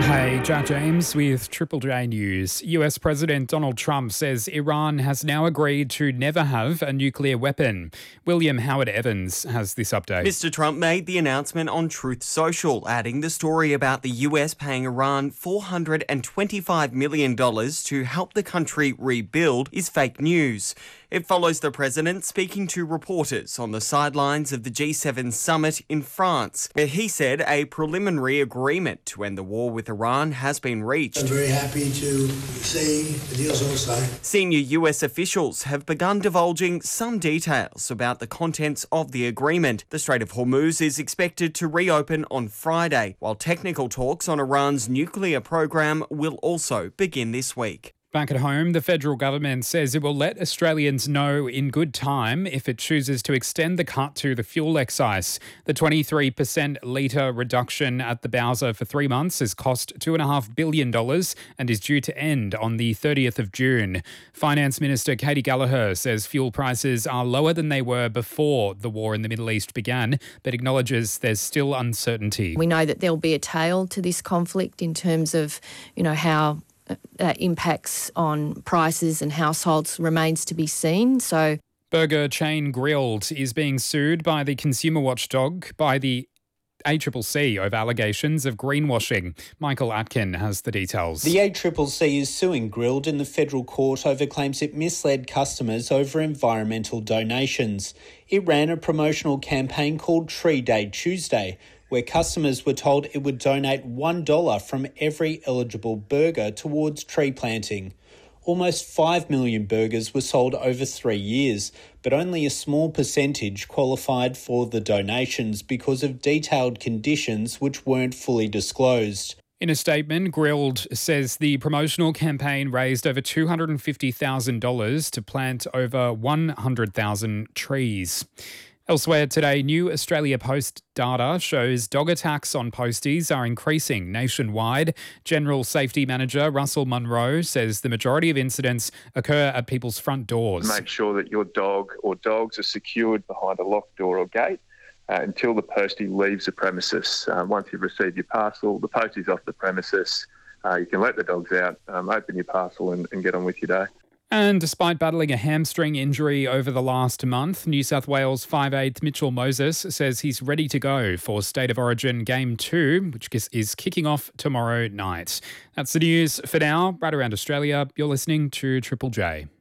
Hey, Jack James with Triple J News. US President Donald Trump says Iran has now agreed to never have a nuclear weapon. William Howard Evans has this update. Mr. Trump made the announcement on Truth Social, adding the story about the US paying Iran $425 million to help the country rebuild is fake news. It follows the president speaking to reporters on the sidelines of the G7 summit in France, where he said a preliminary agreement to end the war with Iran has been reached. I'm very happy to see the deal's all signed. Senior US officials have begun divulging some details about the contents of the agreement. The Strait of Hormuz is expected to reopen on Friday, while technical talks on Iran's nuclear program will also begin this week. Back at home, the federal government says it will let Australians know in good time if it chooses to extend the cut to the fuel excise. The 23% litre reduction at the Bowser for 3 months has cost $2.5 billion and is due to end on the 30th of June. Finance Minister Katie Gallagher says fuel prices are lower than they were before the war in the Middle East began, but acknowledges there's still uncertainty. We know that there'll be a tail to this conflict in terms of, how that impacts on prices and households remains to be seen. So, burger chain Grilled is being sued by the consumer watchdog by the ACCC over allegations of greenwashing. Michael Atkin has the details. The ACCC is suing Grilled in the federal court over claims it misled customers over environmental donations. It ran a promotional campaign called Tree Day Tuesday, where customers were told it would donate $1 from every eligible burger towards tree planting. Almost 5 million burgers were sold over 3 years, but only a small percentage qualified for the donations because of detailed conditions which weren't fully disclosed. In a statement, Grilled says the promotional campaign raised over $250,000 to plant over 100,000 trees. Elsewhere today, new Australia Post data shows dog attacks on posties are increasing nationwide. General Safety Manager Russell Munro says the majority of incidents occur at people's front doors. Make sure that your dog or dogs are secured behind a locked door or gate until the postie leaves the premises. Once you've received your parcel, the postie's off the premises. You can let the dogs out, open your parcel and get on with your day. And despite battling a hamstring injury over the last month, New South Wales 5'8" Mitchell Moses says he's ready to go for State of Origin Game 2, which is kicking off tomorrow night. That's the news for now. Right around Australia, you're listening to Triple J.